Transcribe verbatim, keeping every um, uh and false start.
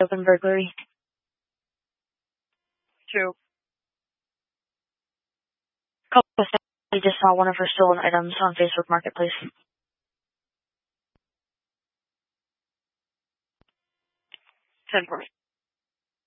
open burglary. Two. Couple I just saw one of her stolen items on Facebook Marketplace. Ten for me.